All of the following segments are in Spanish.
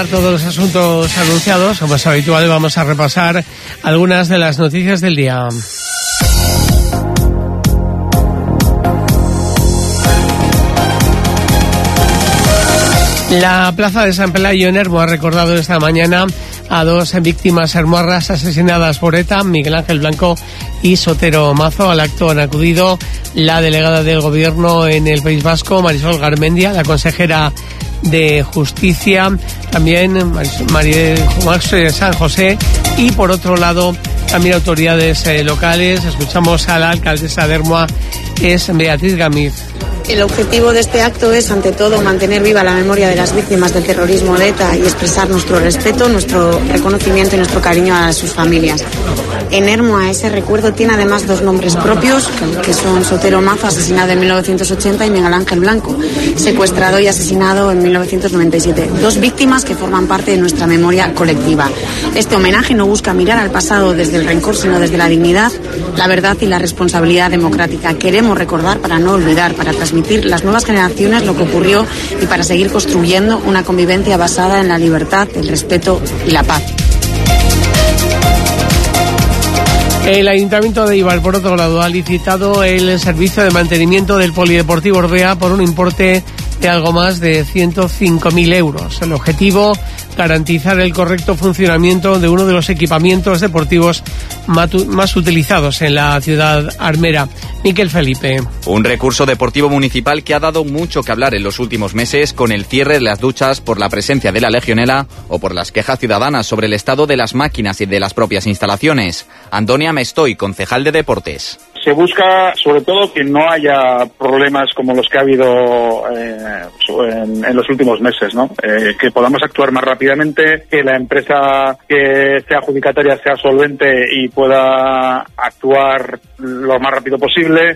Todos los asuntos anunciados, como es habitual, vamos a repasar algunas de las noticias del día. La plaza de San Pelayo en Ermua ha recordado esta mañana a dos víctimas hermuarras asesinadas por ETA, Miguel Ángel Blanco y Sotero Mazo. Al acto han acudido la delegada del Gobierno en el País Vasco, Marisol Garmendia, la consejera de Justicia, también María San José, y por otro lado también autoridades locales. Escuchamos a la alcaldesa de Ermua, es Beatriz Gamiz. El objetivo de este acto es, ante todo, mantener viva la memoria de las víctimas del terrorismo de ETA y expresar nuestro respeto, nuestro reconocimiento y nuestro cariño a sus familias. En Ermua ese recuerdo tiene además dos nombres propios, que son Sotero Mazo, asesinado en 1980, y Miguel Ángel Blanco, secuestrado y asesinado en 1997. Dos víctimas que forman parte de nuestra memoria colectiva. Este homenaje no busca mirar al pasado desde el rencor, sino desde la dignidad, la verdad y la responsabilidad democrática. Queremos recordar para no olvidar, para transmitir las nuevas generaciones lo que ocurrió y para seguir construyendo una convivencia basada en la libertad, el respeto y la paz. El Ayuntamiento de Eibar, por otro lado, ha licitado el servicio de mantenimiento del Polideportivo Orbea por un importe de algo más de 105.000 euros. El objetivo, garantizar el correcto funcionamiento de uno de los equipamientos deportivos más utilizados en la ciudad armera. Miquel Felipe. Un recurso deportivo municipal que ha dado mucho que hablar en los últimos meses, con el cierre de las duchas por la presencia de la legionela o por las quejas ciudadanas sobre el estado de las máquinas y de las propias instalaciones. Antonia Mestoy, concejal de Deportes. Se busca, sobre todo, que no haya problemas como los que ha habido en los últimos meses, ¿no? Que podamos actuar más rápidamente, que la empresa que sea adjudicataria sea solvente y pueda actuar lo más rápido posible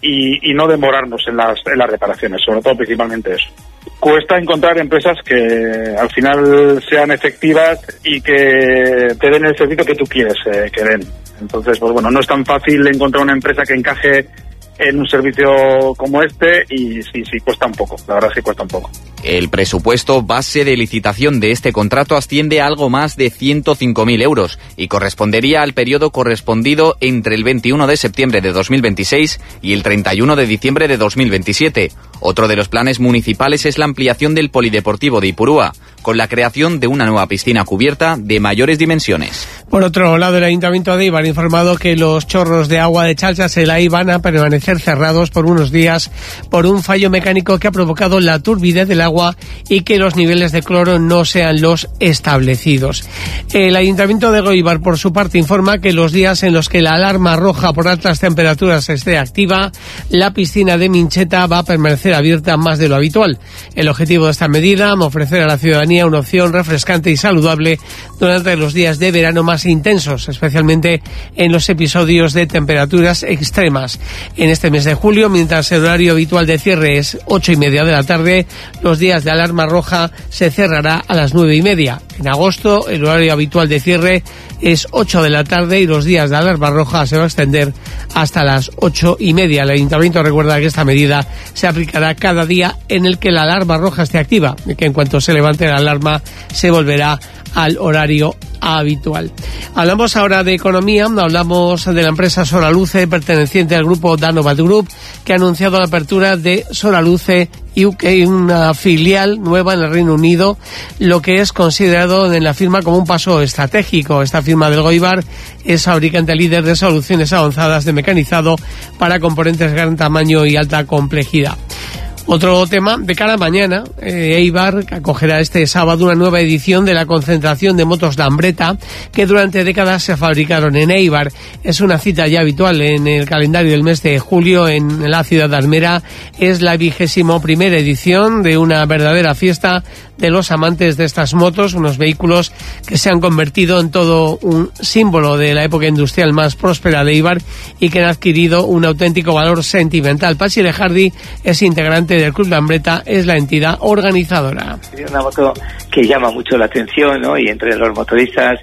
y no demorarnos en las reparaciones, sobre todo principalmente eso. Cuesta encontrar empresas que al final sean efectivas y que te den el servicio que tú quieres que den. Entonces, pues bueno, no es tan fácil encontrar una empresa que encaje en un servicio como este y sí, cuesta un poco, la verdad sí cuesta un poco. El presupuesto base de licitación de este contrato asciende a algo más de 105.000 euros y correspondería al periodo correspondido entre el 21 de septiembre de 2026 y el 31 de diciembre de 2027. Otro de los planes municipales es la ampliación del Polideportivo de Ipurúa, con la creación de una nueva piscina cubierta de mayores dimensiones. Por otro lado, el Ayuntamiento de Eibar ha informado que los chorros de agua de Chalchas-Elai van a permanecer cerrados por unos días por un fallo mecánico que ha provocado la turbidez del agua y que los niveles de cloro no sean los establecidos. El Ayuntamiento de Eibar, por su parte, informa que los días en los que la alarma roja por altas temperaturas esté activa, la piscina de Mincheta va a permanecer abierta más de lo habitual. El objetivo de esta medida, ofrecer a la ciudadanía una opción refrescante y saludable durante los días de verano más intensos, especialmente en los episodios de temperaturas extremas. En este mes de julio, mientras el horario habitual de cierre es 8:30 de la tarde, los días de alarma roja se cerrará a las 9:30. En agosto, el horario habitual de cierre es 8 de la tarde y los días de alarma roja se va a extender hasta las 8:30. El Ayuntamiento recuerda que esta medida se aplicará cada día en el que la alarma roja esté activa, y que en cuanto se levante la alarma se volverá al horario habitual. Hablamos ahora de economía, hablamos de la empresa Soraluce, perteneciente al grupo Danovat Group, que ha anunciado la apertura de Soraluce UK, una filial nueva en el Reino Unido, lo que es considerado en la firma como un paso estratégico. Esta firma del Eibar es fabricante líder de soluciones avanzadas de mecanizado para componentes de gran tamaño y alta complejidad. Otro tema, de cara a mañana, Eibar acogerá este sábado una nueva edición de la concentración de motos Lambreta, que durante décadas se fabricaron en Eibar. Es una cita ya habitual en el calendario del mes de julio en la ciudad de Armera. Es la 21ª edición de una verdadera fiesta de los amantes de estas motos, unos vehículos que se han convertido en todo un símbolo de la época industrial más próspera de Eibar y que han adquirido un auténtico valor sentimental. Pachi Lejardi es integrante del Club Lambreta, es la entidad organizadora. Es una moto que llama mucho la atención, ¿no? Y entre los motoristas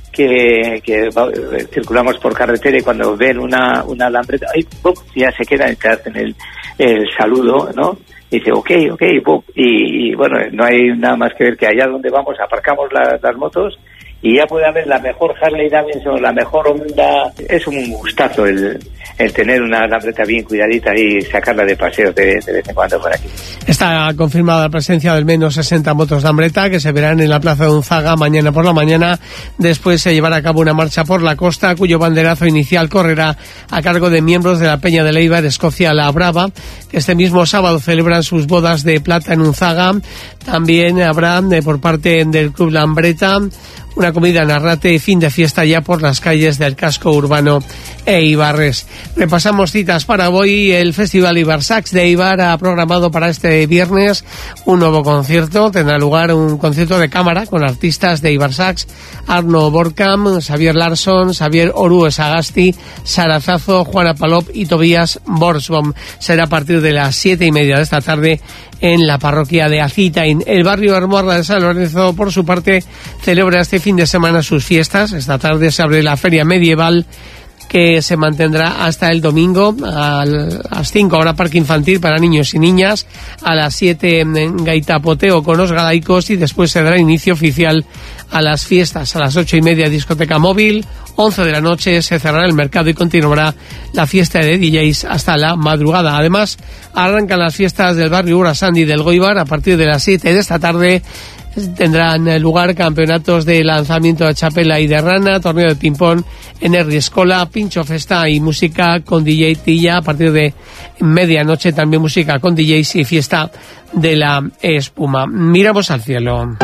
que circulamos por carretera y cuando ven una Lambreta, ya se quedan, te hacen el saludo, ¿no? Y dice, ok, y bueno, no hay nada más que ver que allá donde vamos aparcamos las motos y ya puede haber la mejor Harley Davidson, la mejor Honda. Es un gustazo el tener una lambreta bien cuidadita y sacarla de paseo de vez en cuando por aquí. Está confirmada la presencia de al menos 60 motos lambreta que se verán en la plaza de Unzaga mañana por la mañana. Después se llevará a cabo una marcha por la costa, cuyo banderazo inicial correrá a cargo de miembros de la Peña de Eibar Escocia La Brava, que este mismo sábado celebran sus bodas de plata en Unzaga. También habrá por parte del Club Lambreta una comida en Arrate y fin de fiesta ya por las calles del casco urbano eibarres. Repasamos citas para hoy. El Festival Ibarsax de Eibar ha programado para este viernes un nuevo concierto. Tendrá lugar un concierto de cámara con artistas de Ibarsax: Arno Borkam, Xavier Larsson, Xavier Oru Sagasti, Sara Zazo, Juana Palop y Tobías Borsbom. Será a partir de las 7:30 de esta tarde en la parroquia de Acitain. El barrio Hermorra de San Lorenzo, por su parte, celebra este fin de semana sus fiestas. Esta tarde se abre la feria medieval, que se mantendrá hasta el domingo. A las 5 habrá parque infantil para niños y niñas, a las 7 en gaitapoteo con los galaicos y después se dará inicio oficial a las fiestas. A las 8:30 discoteca móvil, 11 de la noche se cerrará el mercado y continuará la fiesta de DJs hasta la madrugada. Además, arrancan las fiestas del barrio Urasandi del Goibar a partir de las 7 de esta tarde. Tendrán lugar campeonatos de lanzamiento de chapela y de rana, torneo de ping-pong en Herri Escola, pincho festa y música con DJ Tilla. A partir de medianoche también música con DJs y fiesta de la espuma. Miramos al cielo.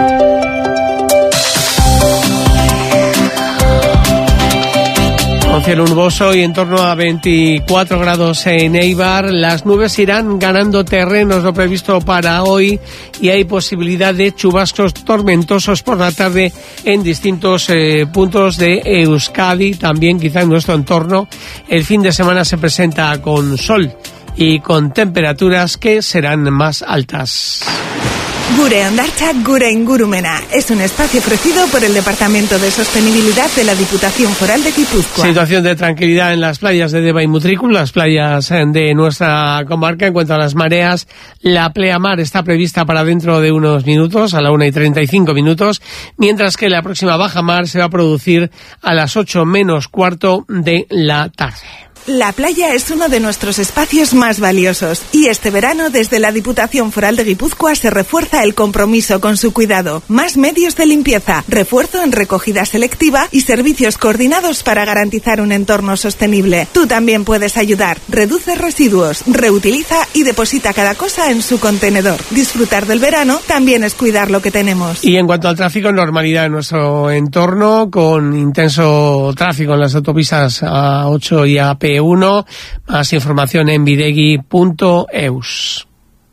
Con cielo nuboso y en torno a 24 grados en Eibar. Las nubes irán ganando terreno, es lo previsto para hoy, y hay posibilidad de chubascos tormentosos por la tarde en distintos puntos de Euskadi, también quizá en nuestro entorno. El fin de semana se presenta con sol y con temperaturas que serán más altas. Gure Hondartza, Gure Ingurumena. Es un espacio ofrecido por el Departamento de Sostenibilidad de la Diputación Foral de Guipúzcoa. Situación de tranquilidad en las playas de Deva y Mutricul, las playas de nuestra comarca. En cuanto a las mareas, la pleamar está prevista para dentro de unos minutos, a la 1:35, mientras que la próxima bajamar se va a producir a las 8 menos cuarto de la tarde. La playa es uno de nuestros espacios más valiosos y este verano desde la Diputación Foral de Guipúzcoa se refuerza el compromiso con su cuidado. Más medios de limpieza, refuerzo en recogida selectiva y servicios coordinados para garantizar un entorno sostenible. Tú también puedes ayudar. Reduce residuos, reutiliza y deposita cada cosa en su contenedor. Disfrutar del verano también es cuidar lo que tenemos. Y en cuanto al tráfico, normalidad en nuestro entorno, con intenso tráfico en las autopistas A8 y AP1. Más información en bidegui.eus.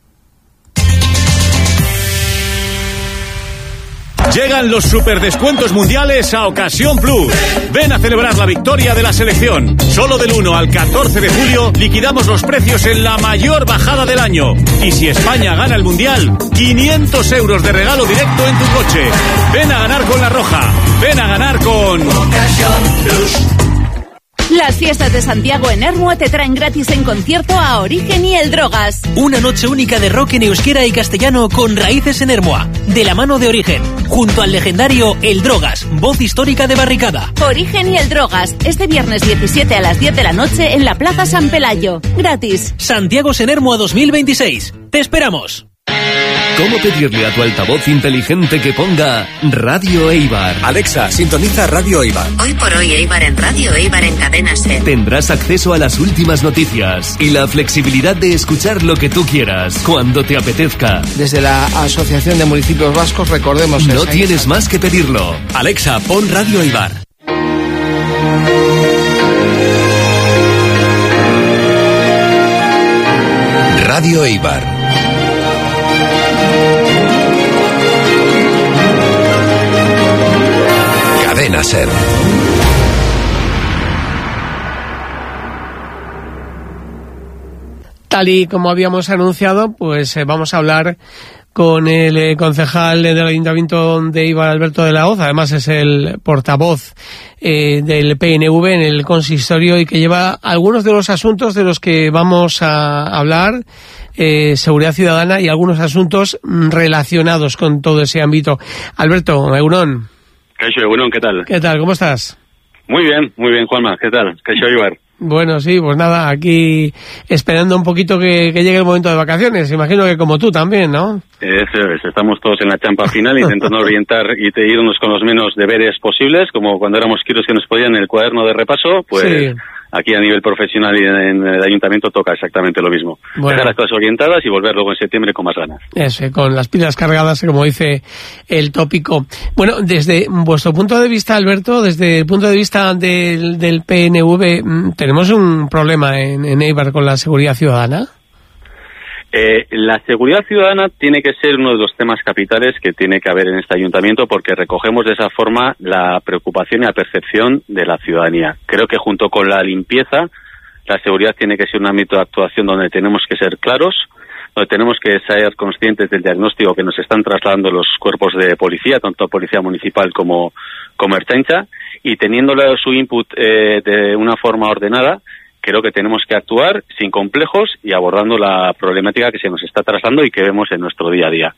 Llegan los superdescuentos mundiales a Ocasión Plus. Ven a celebrar la victoria de la selección. Solo del 1 al 14 de julio liquidamos los precios en la mayor bajada del año. Y si España gana el mundial, 500 euros de regalo directo en tu coche. Ven a ganar con La Roja. Ven a ganar con Ocasión Plus. Las fiestas de Santiago en Ermua te traen gratis en concierto a Origen y El Drogas. Una noche única de rock en euskera y castellano con raíces en Ermua, de la mano de Origen, junto al legendario El Drogas, voz histórica de Barricada. Origen y El Drogas, este viernes 17 a las 10 de la noche en la Plaza San Pelayo. Gratis. Santiago en Ermua 2026. ¡Te esperamos! ¿Cómo pedirle a tu altavoz inteligente que ponga Radio Eibar? Alexa, sintoniza Radio Eibar. Hoy por hoy Eibar en Radio Eibar en Cadena SER. Tendrás acceso a las últimas noticias y la flexibilidad de escuchar lo que tú quieras, cuando te apetezca. Desde la Asociación de Municipios Vascos, recordemos... No tienes más que pedirlo. Alexa, pon Radio Eibar. Radio Eibar. Cadena SER. Tal y como habíamos anunciado, pues vamos a hablar con el concejal del Ayuntamiento de Eibar, Alberto de la Hoz. Además es el portavoz del PNV en el consistorio y que lleva algunos de los asuntos de los que vamos a hablar seguridad ciudadana y algunos asuntos relacionados con todo ese ámbito. Alberto, Egunon. Caixo, Egunon, ¿qué tal? ¿Qué tal? ¿Cómo estás? Muy bien, Juanma, ¿qué tal? Caixo, Ibar. Bueno, sí, pues nada, aquí esperando un poquito que llegue el momento de vacaciones. Imagino que como tú también, ¿no? Eso es, estamos todos en la champa final intentando orientar y irnos con los menos deberes posibles, como cuando éramos quiros que nos podían en el cuaderno de repaso, pues sí. Aquí a nivel profesional y en el ayuntamiento toca exactamente lo mismo. Bueno. Dejar las cosas orientadas y volver luego en septiembre con más ganas. Eso, con las pilas cargadas, como dice el tópico. Bueno, desde vuestro punto de vista, Alberto, desde el punto de vista del PNV, ¿tenemos un problema en Eibar con la seguridad ciudadana? La seguridad ciudadana tiene que ser uno de los temas capitales que tiene que haber en este ayuntamiento, porque recogemos de esa forma la preocupación y la percepción de la ciudadanía. Creo que junto con la limpieza, la seguridad tiene que ser un ámbito de actuación donde tenemos que ser claros, donde tenemos que ser conscientes del diagnóstico que nos están trasladando los cuerpos de policía, tanto policía municipal como Ertzaintza, y teniéndole su input de una forma ordenada. Creo que tenemos que actuar sin complejos y abordando la problemática que se nos está trasladando y que vemos en nuestro día a día.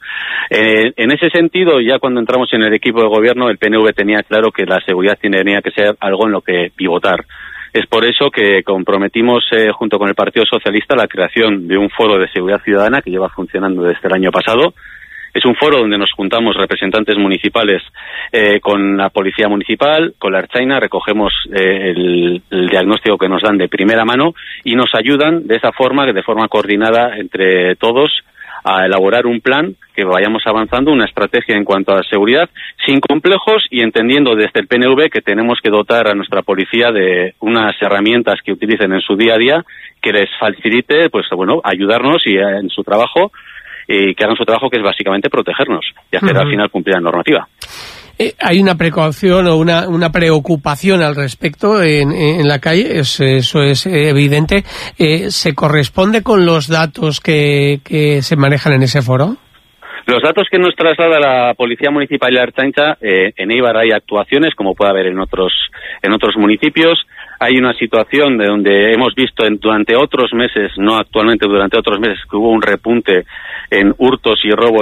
En ese sentido, ya cuando entramos en el equipo de gobierno, el PNV tenía claro que la seguridad tenía que ser algo en lo que pivotar. Es por eso que comprometimos, junto con el Partido Socialista, la creación de un foro de seguridad ciudadana que lleva funcionando desde el año pasado. Es un foro donde nos juntamos representantes municipales con la Policía Municipal, con la Ertzaintza, recogemos el diagnóstico que nos dan de primera mano y nos ayudan de esa forma, de forma coordinada entre todos, a elaborar un plan que vayamos avanzando, una estrategia en cuanto a la seguridad, sin complejos y entendiendo desde el PNV que tenemos que dotar a nuestra policía de unas herramientas que utilicen en su día a día, que les facilite, pues bueno, ayudarnos y en su trabajo, y que hagan su trabajo, que es básicamente protegernos y hacer al final cumplir la normativa. Hay una precaución o una preocupación al respecto en la calle, eso es evidente. ¿Se corresponde con los datos que se manejan en ese foro? Los datos que nos traslada la Policía Municipal y la Ertzaintza, en Eibar hay actuaciones, como puede haber en otros municipios. Hay una situación de donde hemos visto durante otros meses, no actualmente, durante otros meses, que hubo un repunte en hurtos y robos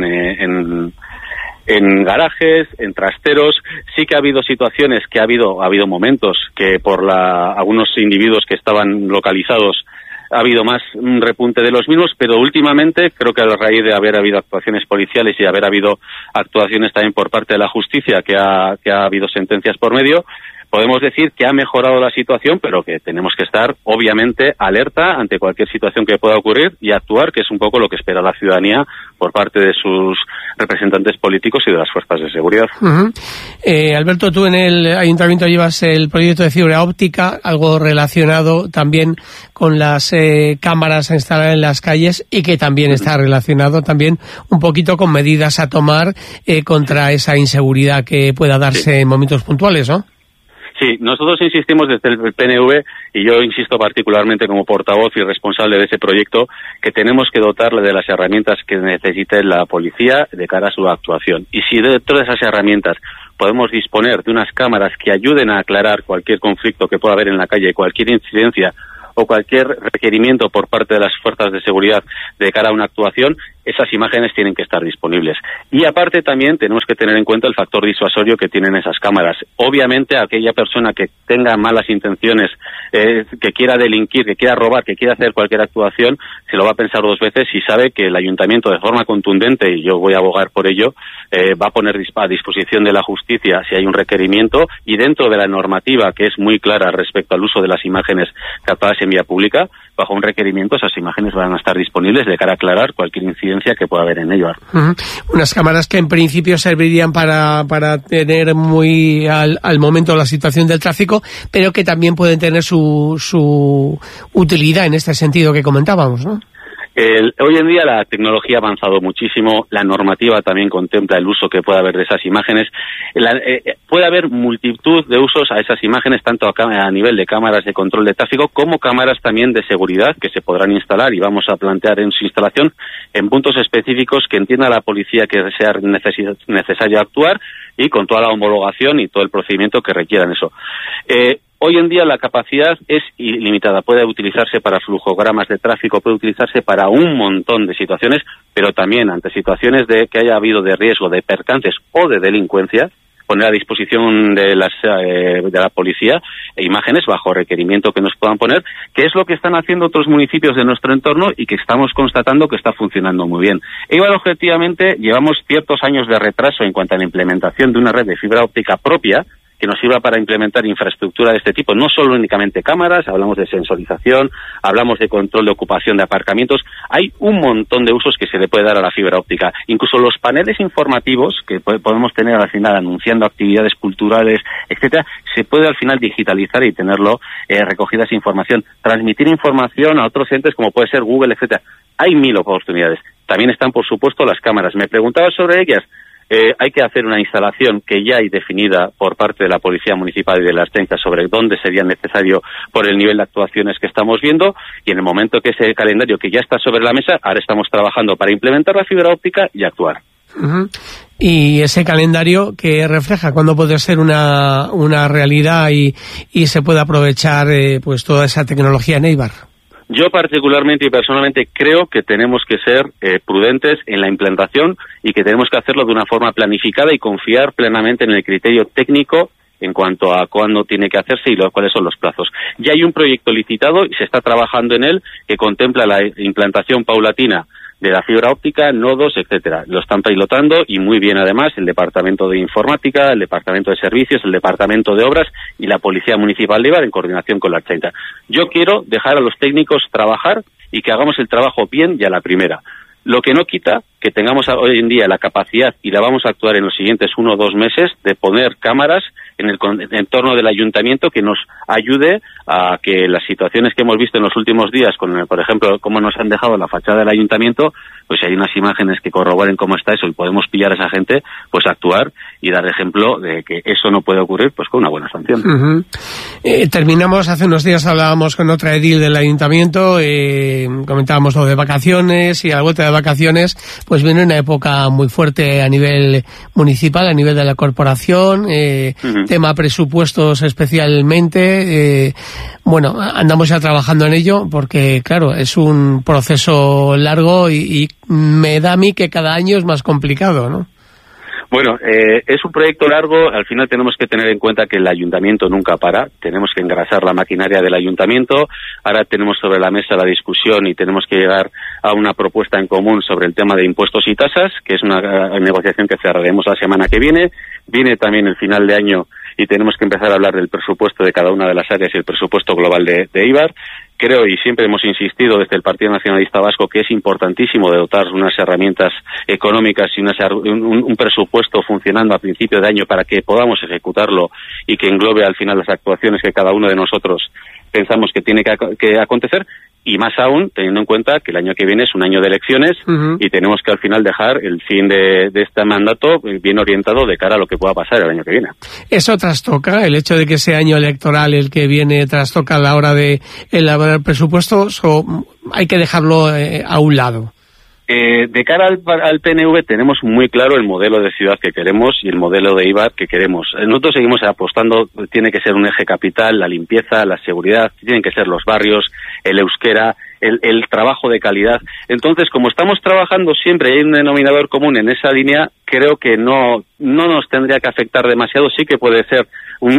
en garajes, en trasteros. Sí que ha habido situaciones, que ha habido momentos que por algunos individuos que estaban localizados ha habido más un repunte de los mismos, pero últimamente creo que a raíz de haber habido actuaciones policiales y haber habido actuaciones también por parte de la justicia, que ha habido sentencias por medio, podemos decir que ha mejorado la situación, pero que tenemos que estar, obviamente, alerta ante cualquier situación que pueda ocurrir y actuar, que es un poco lo que espera la ciudadanía por parte de sus representantes políticos y de las fuerzas de seguridad. Alberto, tú en el ayuntamiento llevas el proyecto de fibra óptica, algo relacionado también con las cámaras a instalar en las calles y que también está relacionado también un poquito con medidas a tomar contra esa inseguridad que pueda darse en momentos puntuales, ¿no? Sí, nosotros insistimos desde el PNV, y yo insisto particularmente como portavoz y responsable de ese proyecto, que tenemos que dotarle de las herramientas que necesite la policía de cara a su actuación. Y si de todas esas herramientas podemos disponer de unas cámaras que ayuden a aclarar cualquier conflicto que pueda haber en la calle, cualquier incidencia o cualquier requerimiento por parte de las fuerzas de seguridad de cara a una actuación, esas imágenes tienen que estar disponibles. Y aparte también tenemos que tener en cuenta el factor disuasorio que tienen esas cámaras. Obviamente aquella persona que tenga malas intenciones, que quiera delinquir, que quiera robar, que quiera hacer cualquier actuación, se lo va a pensar dos veces si sabe que el ayuntamiento de forma contundente, y yo voy a abogar por ello, va a poner a disposición de la justicia si hay un requerimiento, y dentro de la normativa que es muy clara respecto al uso de las imágenes captadas en vía pública, bajo un requerimiento esas imágenes van a estar disponibles de cara a aclarar cualquier incidencia que pueda haber en ello. Unas cámaras que en principio servirían para tener muy al momento la situación del tráfico, pero que también pueden tener su utilidad en este sentido que comentábamos, ¿no? Hoy en día la tecnología ha avanzado muchísimo, la normativa también contempla el uso que puede haber de esas imágenes. Puede haber multitud de usos a esas imágenes, tanto a nivel de cámaras de control de tráfico como cámaras también de seguridad que se podrán instalar, y vamos a plantear en su instalación en puntos específicos que entienda la policía que sea necesario actuar, y con toda la homologación y todo el procedimiento que requieran eso. Hoy en día la capacidad es ilimitada, puede utilizarse para flujogramas de tráfico, puede utilizarse para un montón de situaciones, pero también ante situaciones de que haya habido de riesgo de percances o de delincuencia, poner a disposición de la policía imágenes bajo requerimiento que nos puedan poner, que es lo que están haciendo otros municipios de nuestro entorno y que estamos constatando que está funcionando muy bien. Eibar, objetivamente, llevamos ciertos años de retraso en cuanto a la implementación de una red de fibra óptica propia, que nos sirva para implementar infraestructura de este tipo, no solo únicamente cámaras, hablamos de sensorización, hablamos de control de ocupación de aparcamientos, hay un montón de usos que se le puede dar a la fibra óptica, incluso los paneles informativos que podemos tener al final anunciando actividades culturales, etcétera, se puede al final digitalizar y tenerlo recogida esa información, transmitir información a otros entes como puede ser Google, etcétera. Hay 1000 oportunidades. También están, por supuesto, las cámaras. Me preguntaba sobre ellas. Hay que hacer una instalación que ya hay definida por parte de la Policía Municipal y de la Ertzaintza sobre dónde sería necesario por el nivel de actuaciones que estamos viendo, y en el momento que ese calendario que ya está sobre la mesa, ahora estamos trabajando para implementar la fibra óptica y actuar. Uh-huh. Y ese calendario que refleja cuándo puede ser una realidad y se puede aprovechar pues toda esa tecnología en Eibar. Yo particularmente y personalmente creo que tenemos que ser prudentes en la implantación y que tenemos que hacerlo de una forma planificada y confiar plenamente en el criterio técnico en cuanto a cuándo tiene que hacerse y cuáles son los plazos. Ya hay un proyecto licitado y se está trabajando en él que contempla la implantación paulatina de la fibra óptica, nodos, etcétera. Lo están pilotando y muy bien además el Departamento de Informática, el Departamento de Servicios, el Departamento de Obras y la Policía Municipal de Eibar en coordinación con la Ertzaintza. Yo quiero dejar a los técnicos trabajar y que hagamos el trabajo bien y a la primera. Lo que no quita que tengamos hoy en día la capacidad, y la vamos a actuar en los siguientes 1 o 2 meses, de poner cámaras en el entorno del ayuntamiento que nos ayude a que las situaciones que hemos visto en los últimos días, por ejemplo, cómo nos han dejado la fachada del ayuntamiento, pues si hay unas imágenes que corroboren cómo está eso y podemos pillar a esa gente, pues actuar y dar ejemplo de que eso no puede ocurrir, pues con una buena sanción. Uh-huh. Terminamos, hace unos días hablábamos con otra edil del ayuntamiento, comentábamos lo de vacaciones, y a la vuelta de vacaciones pues viene una época muy fuerte a nivel municipal, a nivel de la corporación, tema presupuestos especialmente, bueno, andamos ya trabajando en ello porque, claro, es un proceso largo y me da a mí que cada año es más complicado, ¿no? Bueno, es un proyecto largo, al final tenemos que tener en cuenta que el ayuntamiento nunca para, tenemos que engrasar la maquinaria del ayuntamiento, ahora tenemos sobre la mesa la discusión y tenemos que llegar a una propuesta en común sobre el tema de impuestos y tasas, que es una negociación que cerraremos la semana que viene también el final de año y tenemos que empezar a hablar del presupuesto de cada una de las áreas y el presupuesto global de Eibar. Creo, y siempre hemos insistido desde el Partido Nacionalista Vasco, que es importantísimo de dotar unas herramientas económicas y un presupuesto funcionando a principio de año para que podamos ejecutarlo y que englobe al final las actuaciones que cada uno de nosotros pensamos que tiene que acontecer, y más aún teniendo en cuenta que el año que viene es un año de elecciones y tenemos que al final dejar el fin de este mandato bien orientado de cara a lo que pueda pasar el año que viene. ¿Eso trastoca, el hecho de que ese año electoral, el que viene, trastoca a la hora de elaborar presupuestos, o hay que dejarlo a un lado? De cara al PNV tenemos muy claro el modelo de ciudad que queremos y el modelo de Eibar que queremos. Nosotros seguimos apostando, tiene que ser un eje capital, la limpieza, la seguridad, tienen que ser los barrios, el euskera, el trabajo de calidad. Entonces, como estamos trabajando siempre y hay un denominador común en esa línea, creo que no nos tendría que afectar demasiado. Sí que puede ser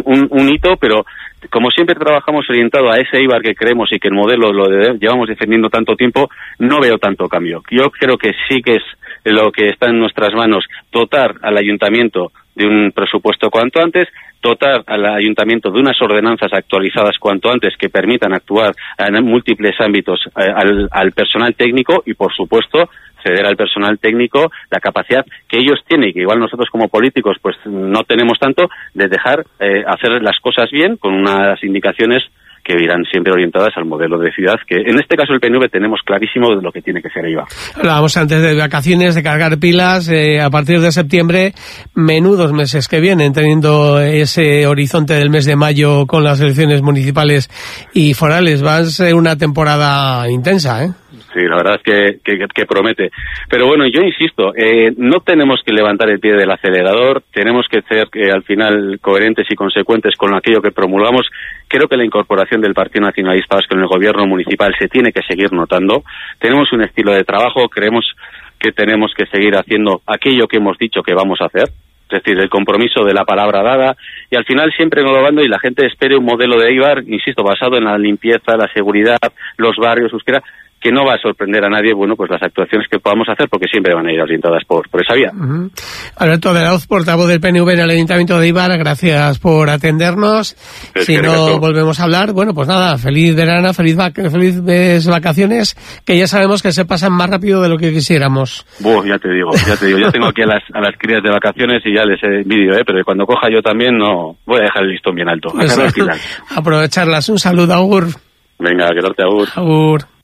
un hito, pero como siempre trabajamos orientado a ese Eibar que creemos y que el modelo llevamos defendiendo tanto tiempo, no veo tanto cambio. Yo creo que sí que es lo que está en nuestras manos, dotar al ayuntamiento de un presupuesto cuanto antes, dotar al ayuntamiento de unas ordenanzas actualizadas cuanto antes que permitan actuar en múltiples ámbitos al personal técnico y, por supuesto, ceder al personal técnico la capacidad que ellos tienen y que igual nosotros como políticos pues no tenemos tanto, de dejar hacer las cosas bien con unas indicaciones que irán siempre orientadas al modelo de ciudad, que en este caso el PNV tenemos clarísimo de lo que tiene que ser Eibar. Hablábamos antes de vacaciones, de cargar pilas, a partir de septiembre, menudos meses que vienen, teniendo ese horizonte del mes de mayo con las elecciones municipales y forales. Va a ser una temporada intensa, ¿eh? Sí, la verdad es que promete. Pero bueno, yo insisto, no tenemos que levantar el pie del acelerador, tenemos que ser al final coherentes y consecuentes con aquello que promulgamos. Creo que la incorporación del Partido Nacionalista Vasco en el gobierno municipal se tiene que seguir notando. Tenemos un estilo de trabajo, creemos que tenemos que seguir haciendo aquello que hemos dicho que vamos a hacer. Es decir, el compromiso de la palabra dada y al final siempre englobando y la gente espere un modelo de Eibar, insisto, basado en la limpieza, la seguridad, los barrios, euskera, que no va a sorprender a nadie, bueno, pues las actuaciones que podamos hacer porque siempre van a ir orientadas por esa vía. Alberto de la Hoz, portavoz del PNV en el Ayuntamiento de Eibar, gracias por atendernos. Si no volvemos a hablar, bueno, pues nada, feliz verano, felices vacaciones, que ya sabemos que se pasan más rápido de lo que quisiéramos. Ya te digo, yo tengo aquí a las crías de vacaciones y ya les envidio, pero cuando coja yo también no voy a dejar el listón bien alto. Aprovecharlas. Un saludo, Agur. Venga, quedarte, Agur. Agur.